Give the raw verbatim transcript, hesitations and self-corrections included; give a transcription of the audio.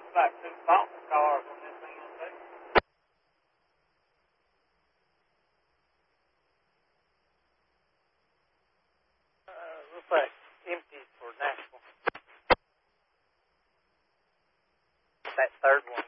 Like two bumper cars on this thing, too. Uh, looks like empty for Nashville. That third one.